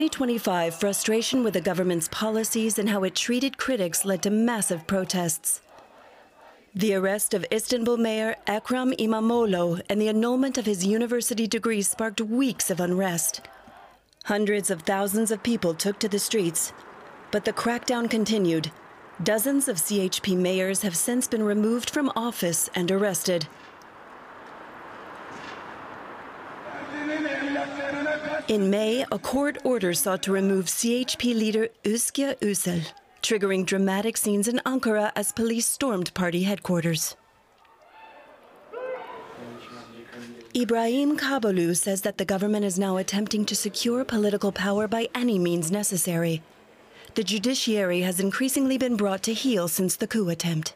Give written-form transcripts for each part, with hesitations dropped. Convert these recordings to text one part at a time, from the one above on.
2025, frustration with the government's policies and how it treated critics led to massive protests. The arrest of Istanbul Mayor Ekrem İmamoğlu and the annulment of his university degree sparked weeks of unrest. Hundreds of thousands of people took to the streets, but the crackdown continued. Dozens of CHP mayors have since been removed from office and arrested. In May, a court order sought to remove CHP leader Özgür Özel, triggering dramatic scenes in Ankara as police stormed party headquarters. Ibrahim Kabolu says that the government is now attempting to secure political power by any means necessary. The judiciary has increasingly been brought to heel since the coup attempt.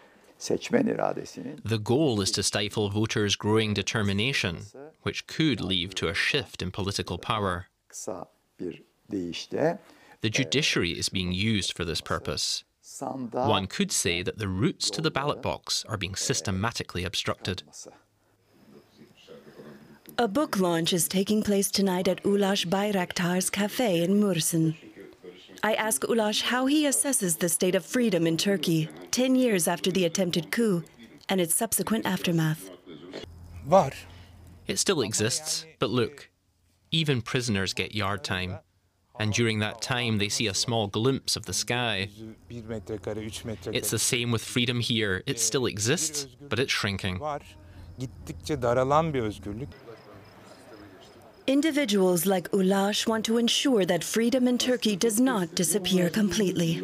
The goal is to stifle voters' growing determination, which could lead to a shift in political power. The judiciary is being used for this purpose. One could say that the routes to the ballot box are being systematically obstructed. A book launch is taking place tonight at Ulaş Bayraktar's cafe in Mursin. I ask Ulaş how he assesses the state of freedom in Turkey 10 years after the attempted coup and its subsequent aftermath. It still exists, but look, even prisoners get yard time. And during that time, they see a small glimpse of the sky. It's the same with freedom here. It still exists, but it's shrinking. Individuals like Ulaş want to ensure that freedom in Turkey does not disappear completely.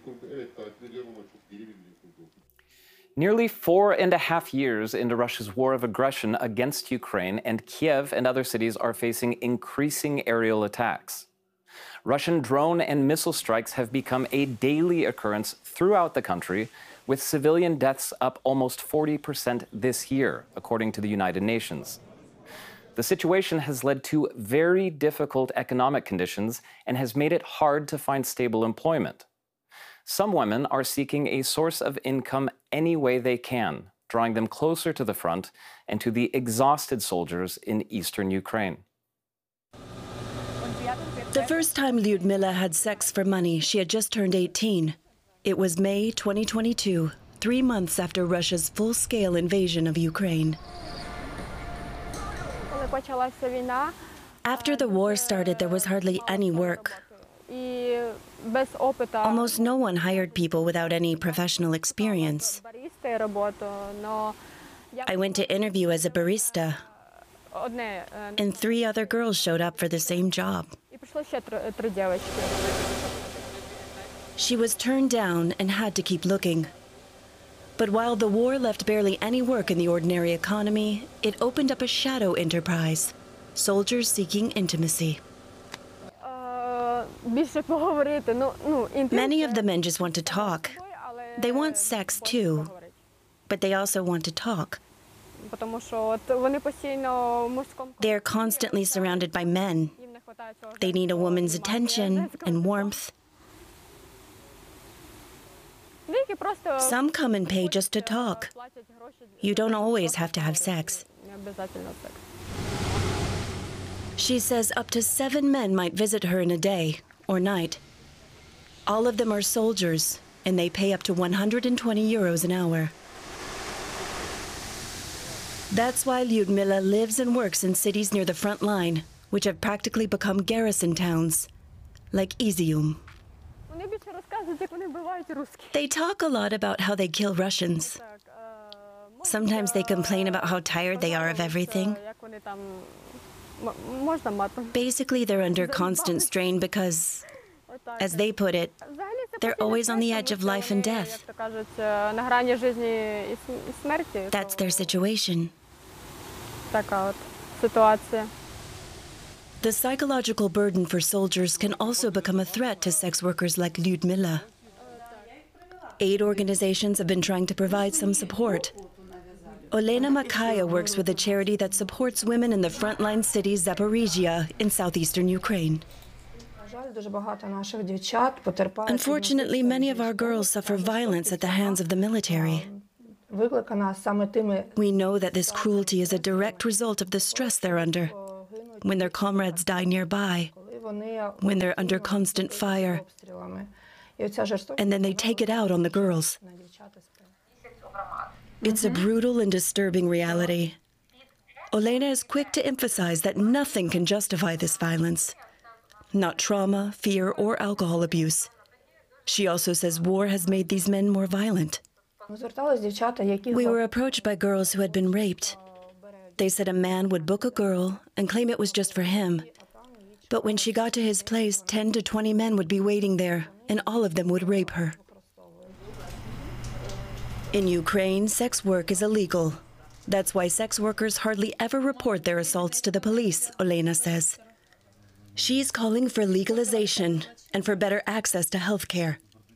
Nearly 4.5 years into Russia's war of aggression against Ukraine, and Kiev and other cities are facing increasing aerial attacks. Russian drone and missile strikes have become a daily occurrence throughout the country, with civilian deaths up almost 40% this year, according to the United Nations. The situation has led to very difficult economic conditions and has made it hard to find stable employment. Some women are seeking a source of income any way they can, drawing them closer to the front and to the exhausted soldiers in eastern Ukraine. The first time Lyudmila had sex for money, she had just turned 18. It was May 2022, 3 months after Russia's full-scale invasion of Ukraine. After the war started, there was hardly any work. Almost no one hired people without any professional experience. I went to interview as a barista, and 3 other girls showed up for the same job. She was turned down and had to keep looking. But while the war left barely any work in the ordinary economy, it opened up a shadow enterprise, soldiers seeking intimacy. Many of the men just want to talk. They want sex too, but they also want to talk. They're constantly surrounded by men. They need a woman's attention and warmth. Some come and pay just to talk. You don't always have to have sex. She says up to 7 men might visit her in a day or night. All of them are soldiers, and they pay up to 120 euros an hour. That's why Lyudmila lives and works in cities near the front line, which have practically become garrison towns, like Izium. They talk a lot about how they kill Russians. Sometimes they complain about how tired they are of everything. Basically, they're under constant strain because, as they put it, they're always on the edge of life and death. That's their situation. The psychological burden for soldiers can also become a threat to sex workers like Lyudmila. Aid organizations have been trying to provide some support. Olena Makaya works with a charity that supports women in the frontline city Zaporizhia in southeastern Ukraine. Unfortunately, many of our girls suffer violence at the hands of the military. We know that this cruelty is a direct result of the stress they're under when their comrades die nearby when they're under constant fire. And then they take it out on the girls. It's a brutal and disturbing reality. Olena is quick to emphasize that nothing can justify this violence. Not trauma, fear, or alcohol abuse. She also says war has made these men more violent. We were approached by girls who had been raped. They said a man would book a girl and claim it was just for him. But when she got to his place, 10 to 20 men would be waiting there, and all of them would rape her. In Ukraine, sex work is illegal. That's why sex workers hardly ever report their assaults to the police, Olena says. She's calling for legalization and for better access to health care.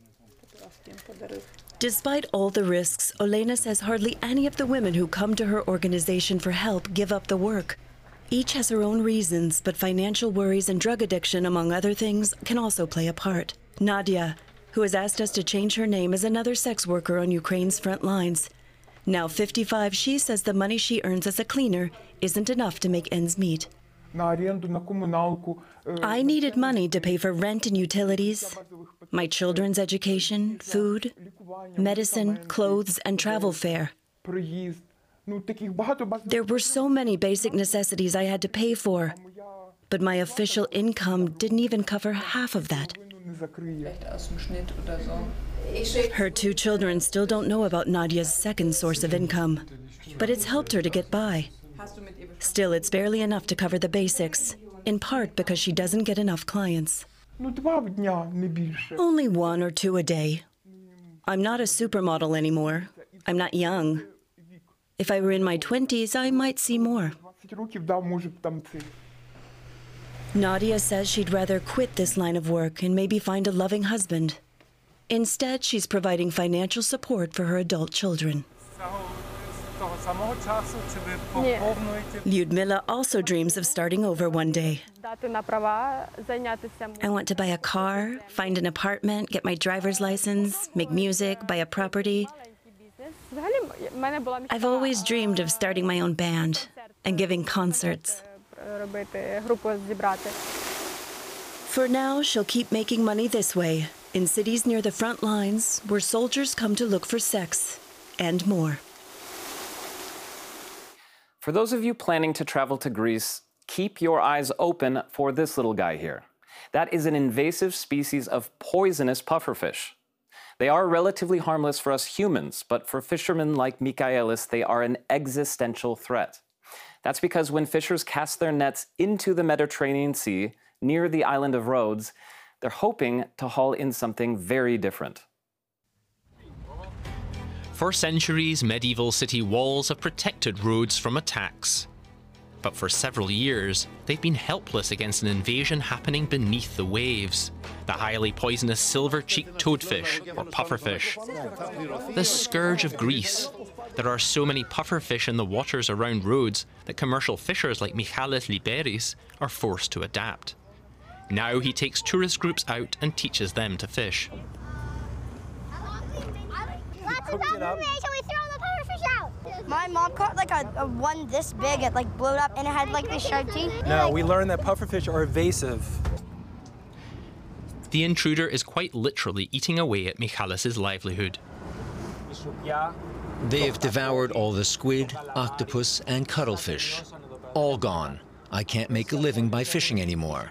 Despite all the risks, Olena says hardly any of the women who come to her organization for help give up the work. Each has her own reasons, but financial worries and drug addiction, among other things, can also play a part. Nadia, who has asked us to change her name, is another sex worker on Ukraine's front lines. Now 55, she says the money she earns as a cleaner isn't enough to make ends meet. I needed money to pay for rent and utilities, my children's education, food, medicine, clothes, and travel fare. There were so many basic necessities I had to pay for, but my official income didn't even cover half of that. Her 2 children still don't know about Nadia's second source of income, but it's helped her to get by. Still, it's barely enough to cover the basics, in part because she doesn't get enough clients. Only 1 or 2 a day. I'm not a supermodel anymore. I'm not young. If I were in my 20s, I might see more. Nadia says she'd rather quit this line of work and maybe find a loving husband. Instead, she's providing financial support for her adult children. Lyudmila also dreams of starting over one day. I want to buy a car, find an apartment, get my driver's license, make music, buy a property. I've always dreamed of starting my own band and giving concerts. For now, she'll keep making money this way, in cities near the front lines where soldiers come to look for sex and more. For those of you planning to travel to Greece, keep your eyes open for this little guy here. That is an invasive species of poisonous pufferfish. They are relatively harmless for us humans, but for fishermen like Michaelis, they are an existential threat. That's because when fishers cast their nets into the Mediterranean Sea, near the island of Rhodes, they're hoping to haul in something very different. For centuries, medieval city walls have protected Rhodes from attacks. But for several years, they've been helpless against an invasion happening beneath the waves. The highly poisonous silver-cheeked toadfish, or pufferfish. The scourge of Greece. There are so many pufferfish in the waters around Rhodes that commercial fishers like Michalis Liberis are forced to adapt. Now he takes tourist groups out and teaches them to fish. Shall we throw the pufferfish out? My mom caught like a one this big. It like blew up and it had like this sharp teeth. No, we learned that pufferfish are evasive. The intruder is quite literally eating away at Michalis' livelihood. They've devoured all the squid, octopus, and cuttlefish. All gone. I can't make a living by fishing anymore.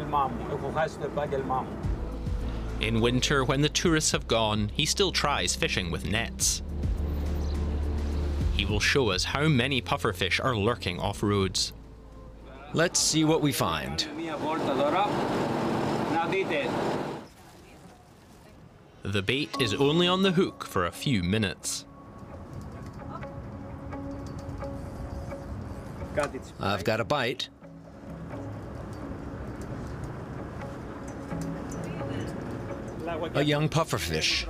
In winter, when the tourists have gone, he still tries fishing with nets. He will show us how many pufferfish are lurking off Rhodes. Let's see what we find. The bait is only on the hook for a few minutes. I've got a bite. A young pufferfish.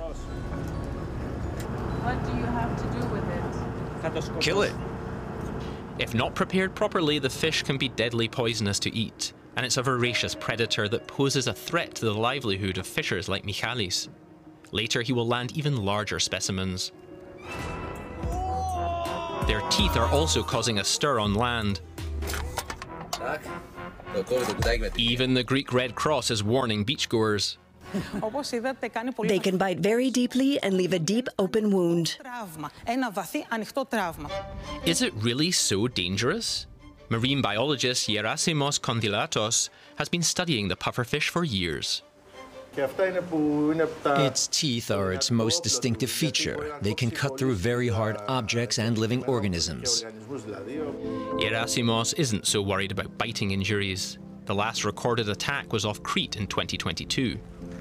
What do you have to do with it? Kill it. If not prepared properly, the fish can be deadly poisonous to eat, and it's a voracious predator that poses a threat to the livelihood of fishers like Michalis. Later, he will land even larger specimens. Their teeth are also causing a stir on land. Even the Greek Red Cross is warning beachgoers. They can bite very deeply and leave a deep open wound. Is it really so dangerous? Marine biologist Gerasimos Kondylatos has been studying the pufferfish for years. Its teeth are its most distinctive feature. They can cut through very hard objects and living organisms. Gerasimos isn't so worried about biting injuries. The last recorded attack was off Crete in 2022.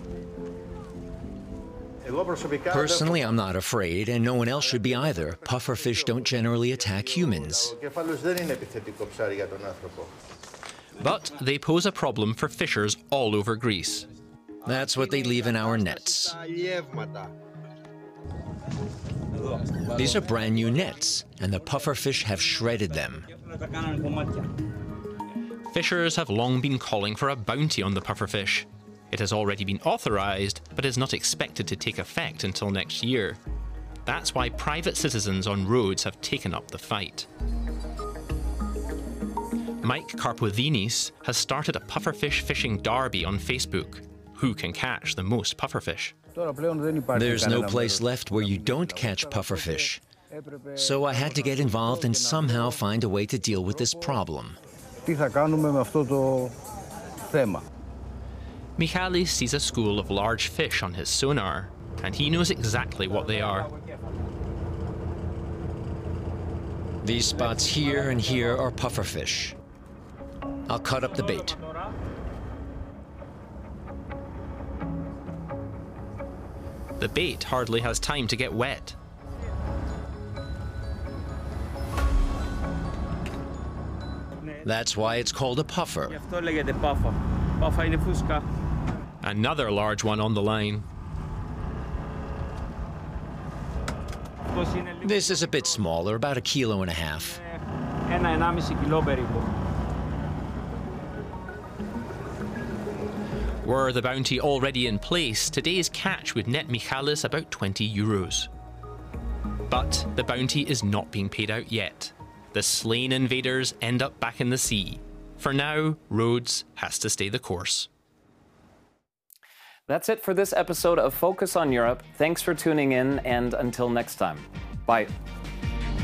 Personally, I'm not afraid, and no one else should be either. Pufferfish don't generally attack humans. But they pose a problem for fishers all over Greece. That's what they leave in our nets. These are brand new nets, and the pufferfish have shredded them. Fishers have long been calling for a bounty on the pufferfish. It has already been authorised, but is not expected to take effect until next year. That's why private citizens on Rhodes have taken up the fight. Mike Karpothinis has started a pufferfish fishing derby on Facebook. Who can catch the most pufferfish? There's no place left where you don't catch pufferfish. So I had to get involved and somehow find a way to deal with this problem. Michalis sees a school of large fish on his sonar, and he knows exactly what they are. These spots here and here are pufferfish. I'll cut up the bait. The bait hardly has time to get wet. That's why it's called a puffer. Another large one on the line. This is a bit smaller, about 1.5 kilos. Were the bounty already in place, today's catch would net Michalis about €20. But the bounty is not being paid out yet. The slain invaders end up back in the sea. For now, Rhodes has to stay the course. That's it for this episode of Focus on Europe. Thanks for tuning in, and until next time, bye.